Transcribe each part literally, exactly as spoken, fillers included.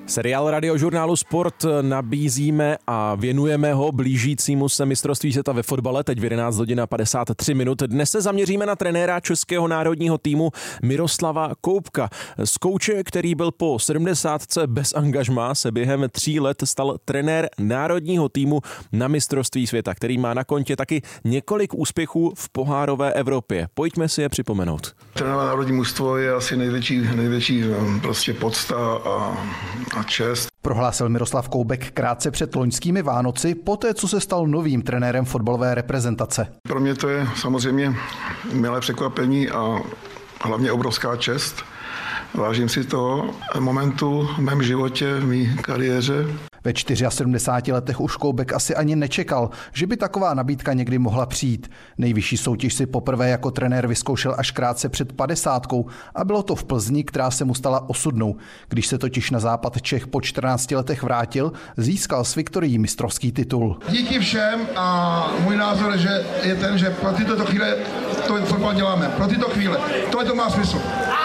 Seriál Radiožurnálu Sport nabízíme a věnujeme ho blížícímu se mistrovství světa ve fotbale, teď v jedenáct hodin a padesát tři minut. Dnes se zaměříme na trenéra českého národního týmu Miroslava Koubka. Z kouče, který byl po sedmdesátce bez angažmá, se během tří let stal trenér národního týmu na mistrovství světa, který má na kontě taky několik úspěchů v pohárové Evropě. Pojďme si je připomenout. Trénovat národní mužstvo je asi největší, největší prostě podsta a, a čest. Prohlásil Miroslav Koubek krátce před loňskými Vánoci, poté co se stal novým trenérem fotbalové reprezentace. Pro mě to je samozřejmě milé překvapení a hlavně obrovská čest. Vážím si toho momentu v mém životě, v mé kariéře. Ve sedmdesáti čtyřech letech už Koubek asi ani nečekal, že by taková nabídka někdy mohla přijít. Nejvyšší soutěž si poprvé jako trenér vyzkoušel až krátce před padesátkou a bylo to v Plzni, která se mu stala osudnou. Když se totiž na západ Čech po čtrnácti letech vrátil, získal s Viktorií mistrovský titul. Díky všem a můj názor že je ten, že pro tyto chvíle to fotbal děláme. Pro tyto chvíle. Tohle to má smysl.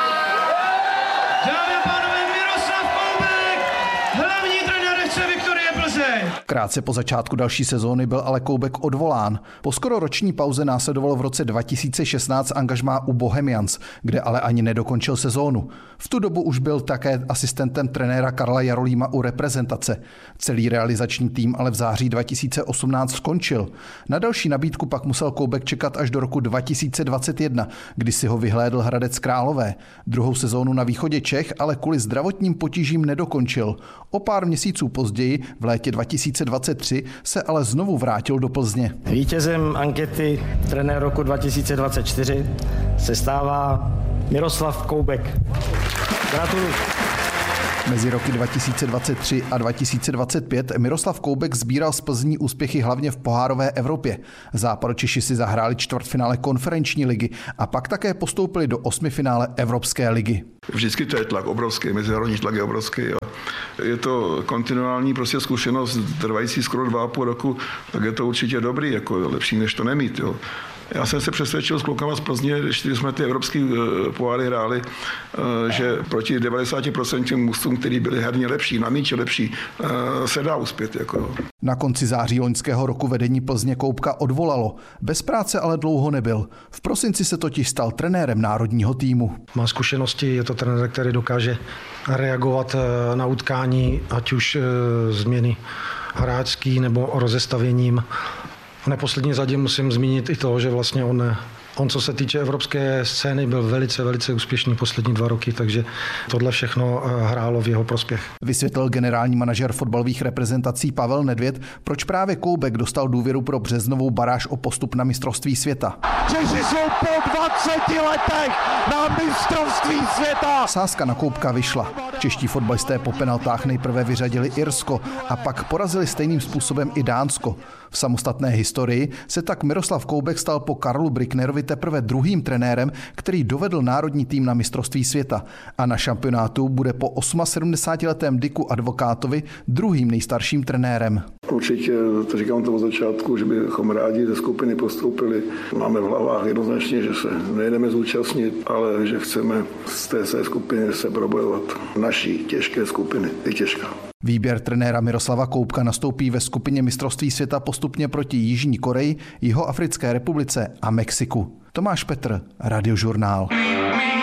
Krátce po začátku další sezóny byl ale Koubek odvolán. Po skoro roční pauze následovalo v roce dva tisíce šestnáct angažmá u Bohemians, kde ale ani nedokončil sezónu. V tu dobu už byl také asistentem trenéra Karla Jarolíma u reprezentace. Celý realizační tým ale v září dva tisíce osmnáct skončil. Na další nabídku pak musel Koubek čekat až do roku dva tisíce dvacet jedna, kdy si ho vyhlédl Hradec Králové. Druhou sezónu na východě Čech ale kvůli zdravotním potížím nedokončil. O pár měsíců později, v létě dva tisíce dvacet tři, se ale znovu vrátil do Plzně. Vítězem ankety trenér roku dva tisíce dvacet čtyři se stává Miroslav Koubek. Gratuluju. Mezi roky dva tisíce dvacet tři a dva tisíce dvacet pět Miroslav Koubek sbíral z Plzní úspěchy hlavně v pohárové Evropě. Západočeši si zahráli čtvrtfinále konferenční ligy a pak také postoupili do osmifinále Evropské ligy. Vždycky to je tlak obrovský, mezinárodní tlak je obrovský. Je to kontinuální prostě zkušenost trvající skoro dva a půl roku, tak je to určitě dobrý, jako lepší než to nemít. Jo. Já jsem se přesvědčil s klukama z Plzně, když jsme ty evropský poháry hráli, že proti devadesáti procentům mužům, kteří byli herně lepší, na míče lepší, se dá uspět. Jako. Na konci září loňského roku vedení Plzně Koubka odvolalo. Bez práce ale dlouho nebyl. V prosinci se totiž stal trenérem národního týmu. Má zkušenosti, je to trenér, který dokáže reagovat na utkání, ať už změny hráčský nebo rozestavěním. V neposlední řadě musím zmínit i to, že vlastně on, on co se týče evropské scény, byl velice, velice úspěšný poslední dva roky, takže tohle všechno hrálo v jeho prospěch. Vysvětlil generální manažer fotbalových reprezentací Pavel Nedvěd, proč právě Koubek dostal důvěru pro březnovou baráž o postup na mistrovství světa. Češi jsou po dvaceti letech na mistrovství světa! Sázka na Koubka vyšla. Čeští fotbalisté po penaltách nejprve vyřadili Irsko a pak porazili stejným způsobem i Dánsko. V samostatné historii se tak Miroslav Koubek stal po Karlu Bricknerovi teprve druhým trenérem, který dovedl národní tým na mistrovství světa. A na šampionátu bude po sedmdesátiosmiletém Dicku Advokátovi druhým nejstarším trenérem. Určitě, to říkám to od začátku, že bychom rádi ze skupiny postoupili. Máme v hlavách jednoznačně, že se nejdeme zúčastnit, ale že chceme z té své skupiny se probojovat. Naší těžké skupiny, je těžká. Výběr trenéra Miroslava Koubka nastoupí ve skupině mistrovství světa postupně proti Jižní Koreji, Jihoafrické republice a Mexiku. Tomáš Petr, Radiožurnál.